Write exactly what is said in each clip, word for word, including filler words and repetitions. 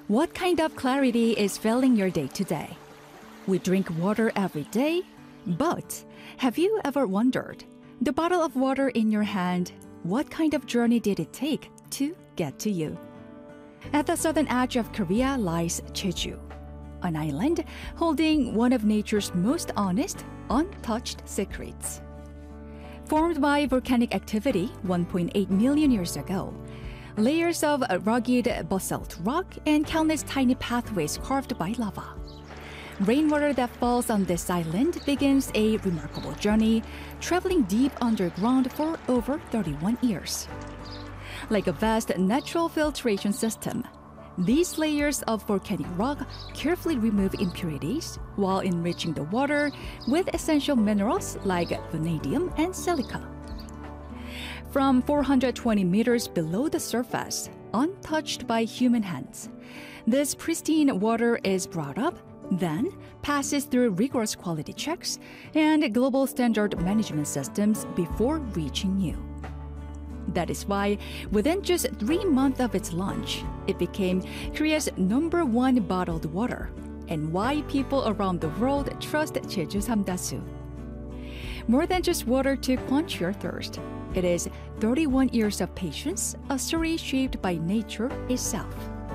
What kind of clarity is filling your day today? We drink water every day, but have you ever wondered, the bottle of water in your hand, what kind of journey did it take to get to you? At the southern edge of Korea lies Jeju, an island holding one of nature's most honest, untouched secrets. Formed by volcanic activity one point eight million years ago, layers of rugged basalt rock and countless tiny pathways carved by lava. Rainwater that falls on this island begins a remarkable journey, traveling deep underground for over thirty-one years. Like a vast natural filtration system, these layers of volcanic rock carefully remove impurities while enriching the water with essential minerals like vanadium and silica. From four hundred twenty meters below the surface, untouched by human hands, this pristine water is brought up, then passes through rigorous quality checks and global standard management systems before reaching you. That is why, within just three months of its launch, it became Korea's number one bottled water, and why people around the world trust Jeju Samdasu. More than just water to quench your thirst, it is thirty-one years of patience, a story shaped by nature itself.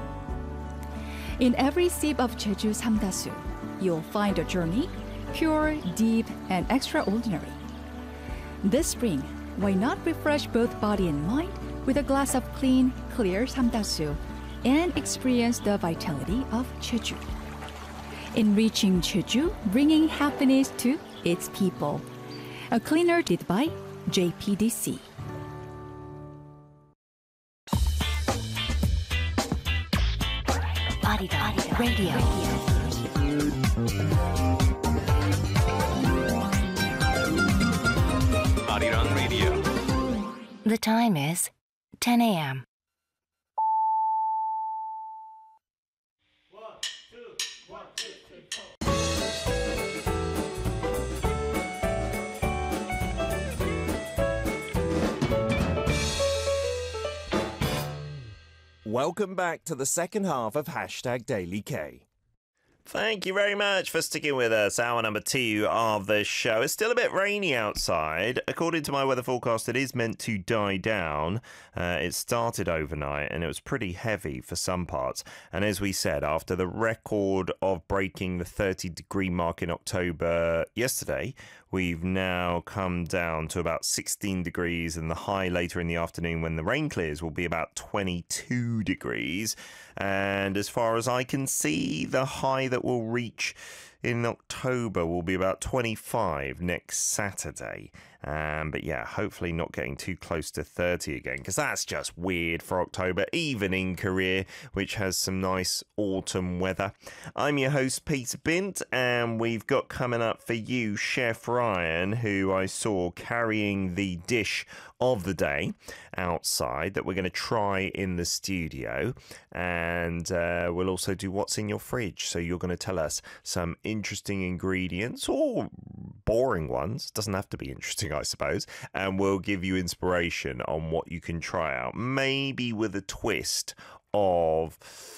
In every sip of Jeju Samdasu, you'll find a journey, pure, deep, and extraordinary. This spring, why not refresh both body and mind with a glass of clean, clear Samdasu and experience the vitality of Jeju. Enriching Jeju, bringing happiness to its people. A cleaner did by J P D C. Arirang Radio. Arirang Radio. The time is ten a.m. Welcome back to the second half of Hashtag Daily K. Thank you very much for sticking with us. Hour number two of the show. It's still a bit rainy outside. According to my weather forecast, it is meant to die down. Uh, it started overnight and it was pretty heavy for some parts. And as we said, after the record of breaking the thirty degree mark in October yesterday, we've now come down to about sixteen degrees, and the high later in the afternoon when the rain clears will be about twenty-two degrees. And as far as I can see, the high that we'll reach in October will be about twenty-five next Saturday. Um, but yeah, hopefully not getting too close to thirty again, because that's just weird for October, even in Korea, which has some nice autumn weather. I'm your host, Peter Bint, and we've got coming up for you Chef Ryan, who I saw carrying the dish of the day outside that we're going to try in the studio. And uh, we'll also do what's in your fridge. So you're going to tell us some interesting ingredients or boring ones. Doesn't have to be interesting, I suppose. And we'll give you inspiration on what you can try out. Maybe with a twist of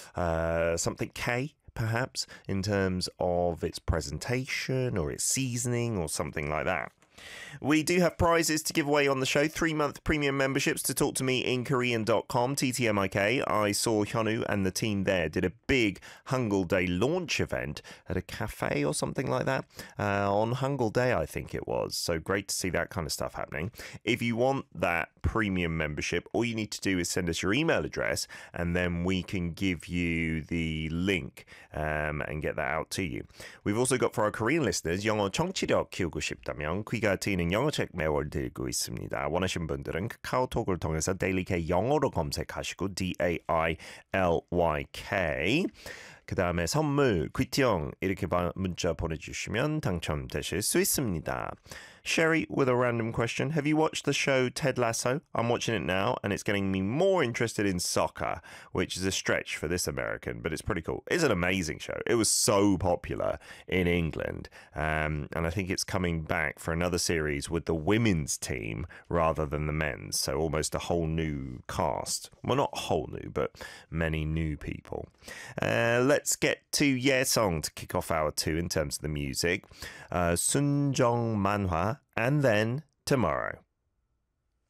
uh, something K, perhaps, in terms of its presentation or its seasoning or something like that. We do have prizes to give away on the show. Three-month premium memberships to talk to me in Korean dot com, T T M I K. I saw Hyunwoo and the team there did a big Hangul Day launch event at a cafe or something like that uh, on Hangul Day, I think it was. So great to see that kind of stuff happening. If you want that premium membership, all you need to do is send us your email address, and then we can give you the link um, and get that out to you. We've also got, for our Korean listeners, 영어 청취력 키우고 싶다면 귀가 트이는 영어책 매월 들고 있습니다. 원하시는 분들은 카카오톡을 통해서 Daily K 영어로 검색하시고 D A I L Y K. 그 다음에 선물, 귀티형 이렇게 문자 보내주시면 당첨되실 수 있습니다. Sherry with a random question. Have you watched the show Ted Lasso? I'm watching it now and it's getting me more interested in soccer, which is a stretch for this American, but it's pretty cool. It's an amazing show. It was so popular in England, um, and I think it's coming back for another series with the women's team rather than the men's, so almost a whole new cast. Well, not whole new, but many new people. Uh, let's get to Yeah Song to kick off hour two in terms of the music. Uh, Sunjong Manhwa, and then Tomorrow.